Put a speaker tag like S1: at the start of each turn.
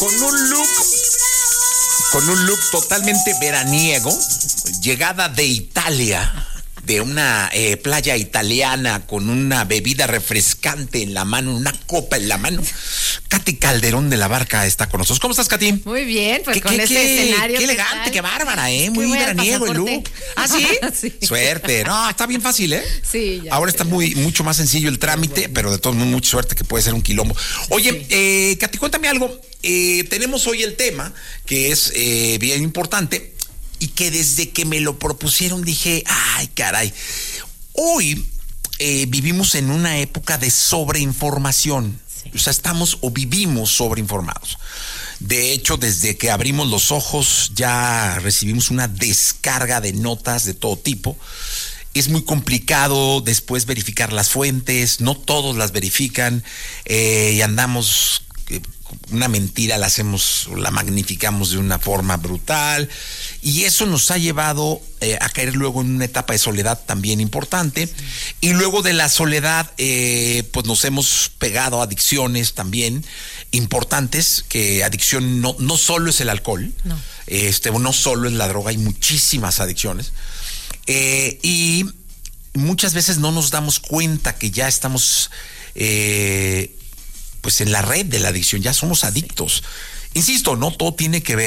S1: con un look totalmente veraniego, llegada de Italia, de una playa italiana, con una bebida refrescante en la mano, una copa en la mano. Katy Calderón de la Barca está con nosotros. ¿Cómo estás, Katy?
S2: Muy bien, pues con este escenario.
S1: Qué elegante, qué bárbara, muy veraniego el look. ¿Ah, sí?
S2: Sí.
S1: Suerte. No, está bien fácil, ¿eh?
S2: Sí, ya.
S1: Ahora está mucho más sencillo el trámite, pero de todos modos, mucha suerte que puede ser un quilombo. Oye, sí. Katy, cuéntame algo. Tenemos hoy el tema que es bien importante y que desde que me lo propusieron dije, ay, caray. Hoy vivimos en una época de sobreinformación. O sea, estamos o vivimos sobreinformados. De hecho, desde que abrimos los ojos ya recibimos una descarga de notas de todo tipo. Es muy complicado después verificar las fuentes, no todos las verifican y andamos... una mentira la magnificamos de una forma brutal y eso nos ha llevado a caer luego en una etapa de soledad también importante y luego de la soledad pues nos hemos pegado a adicciones también importantes, que adicción no solo es el alcohol, no solo es la droga, hay muchísimas adicciones y muchas veces no nos damos cuenta que ya estamos pues en la red de la adicción, ya somos adictos. Insisto, no todo tiene que ver